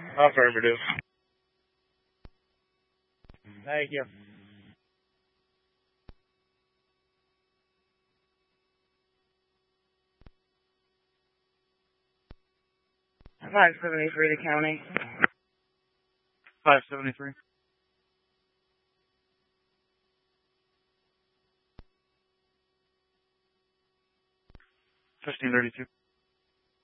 Affirmative. Thank you. 573 to county. 573. $15.32.